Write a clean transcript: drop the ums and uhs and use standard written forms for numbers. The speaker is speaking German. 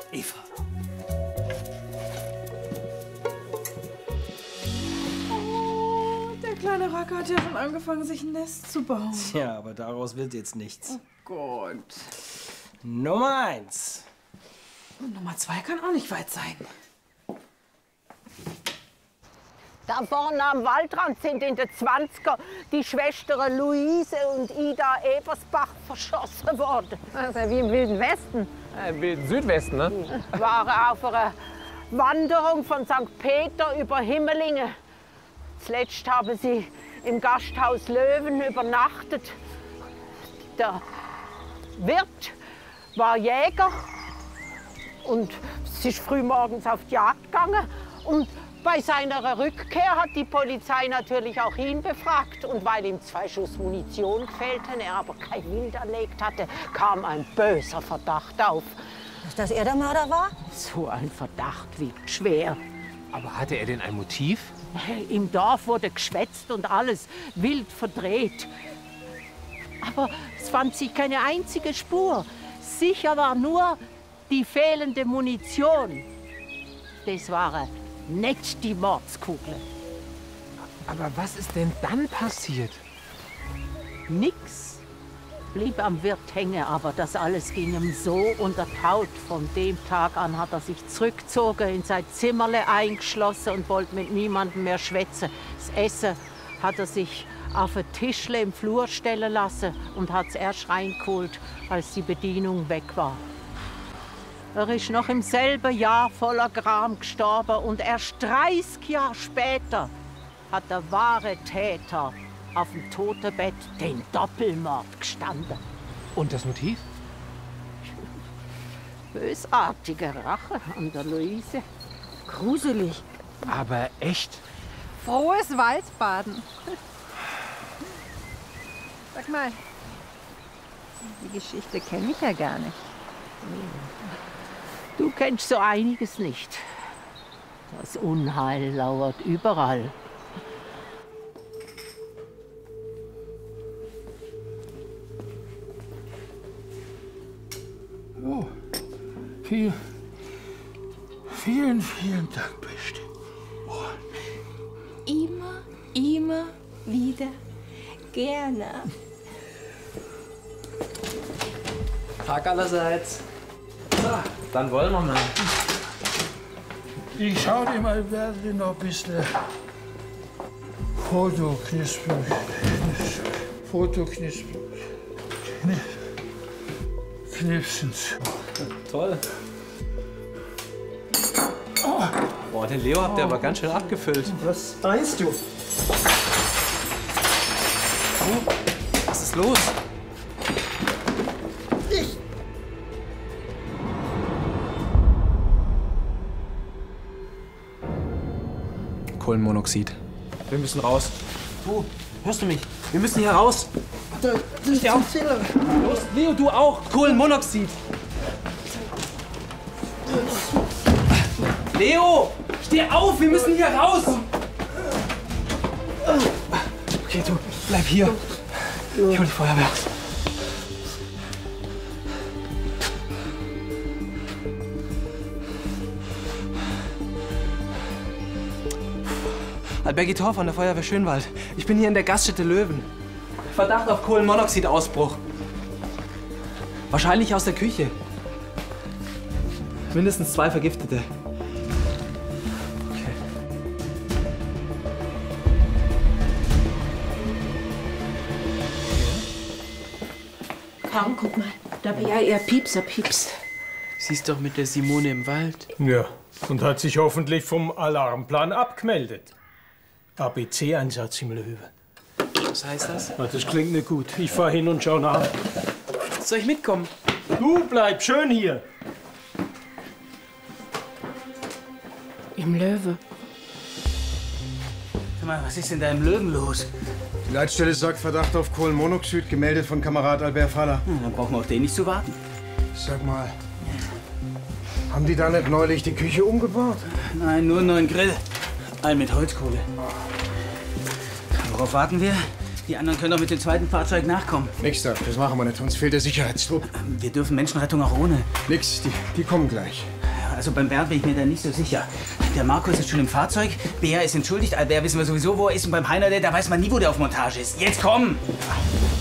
Eva. Oh, der kleine Racker hat ja schon angefangen, sich ein Nest zu bauen. Tja, aber daraus wird jetzt nichts. Oh Gott. Nummer 1. Und Nummer 2 kann auch nicht weit sein. Da vorne am Waldrand sind in den 20er die Schwestern Luise und Ida Ebersbach verschossen worden. Also wie im Wilden Westen. Im Wilden Südwesten, ne? Waren auf einer Wanderung von St. Peter über Himmelingen. Zuletzt haben sie im Gasthaus Löwen übernachtet. Der Wirt war Jäger und sie ist früh morgens auf die Jagd gegangen. Und bei seiner Rückkehr hat die Polizei natürlich auch ihn befragt. Und weil ihm 2 Schuss Munition fehlten, er aber kein Wild erlegt hatte, kam ein böser Verdacht auf. Dass er der Mörder war? So ein Verdacht wiegt schwer. Aber hatte er denn ein Motiv? Im Dorf wurde geschwätzt und alles wild verdreht. Aber es fand sich keine einzige Spur. Sicher war nur die fehlende Munition. Das waren nicht die Mordskugeln. Aber was ist denn dann passiert? Nix. Blieb am Wirt hängen, aber das alles ging ihm so unter die Haut. Von dem Tag an hat er sich zurückgezogen, in sein Zimmerle eingeschlossen und wollte mit niemandem mehr schwätzen. Das Essen hat er sich auf ein Tischle im Flur stellen lassen und hat es erst reingeholt, als die Bedienung weg war. Er ist noch im selben Jahr voller Gram gestorben und erst 30 Jahre später hat der wahre Täter auf dem Totenbett den Doppelmord gestanden. Und das Motiv? Bösartige Rache an der Luise. Gruselig. Aber echt? Frohes Waldbaden. Sag mal, die Geschichte kenne ich ja gar nicht. Du kennst so einiges nicht. Das Unheil lauert überall. Oh, vielen Dank, Beste. Oh. Immer wieder gerne. Tag allerseits. So, dann wollen wir mal. Ich schau dir mal, werde noch ein bisschen Knipsens. Toll. Boah, den Leo habt ihr aber ganz schön abgefüllt. Was meinst du? Oh, was ist los? Kohlenmonoxid. Wir müssen raus. Du, hörst du mich? Wir müssen hier raus. Steh auf. Los, Leo, du auch. Kohlenmonoxid. Leo, steh auf. Wir müssen hier raus. Okay, du, bleib hier. Ich hol die Feuerwehr. Albergi Thor von der Feuerwehr Schönwald. Ich bin hier in der Gaststätte Löwen. Verdacht auf Kohlenmonoxidausbruch. Wahrscheinlich aus der Küche. Mindestens 2 Vergiftete. Okay. Kaum, guck mal. Ja, er Piepser piepst. Sie ist doch mit der Simone im Wald. Ja, und hat sich hoffentlich vom Alarmplan abgemeldet. ABC-Einsatz im Löwe. Was heißt das? Das klingt nicht gut. Ich fahr hin und schau nach. Soll ich mitkommen? Du bleib schön hier. Im Löwe. Sag mal, was ist denn da im Löwen los? Die Leitstelle sagt Verdacht auf Kohlenmonoxid, gemeldet von Kamerad Albert Faller. Dann brauchen wir auf den nicht zu warten. Sag mal, haben die da nicht neulich die Küche umgebaut? Nein, nur einen neuen Grill. Einen mit Holzkohle. Worauf warten wir? Die anderen können doch mit dem zweiten Fahrzeug nachkommen. Nix da, das machen wir nicht. Uns fehlt der Sicherheitstrupp. Wir dürfen Menschenrettung auch ohne. Nix, die kommen gleich. Also beim Bernd bin ich mir da nicht so sicher. Der Markus ist schon im Fahrzeug, Bea ist entschuldigt, Albert wissen wir sowieso, wo er ist. Und beim Heiner, da weiß man nie, wo der auf Montage ist. Jetzt komm!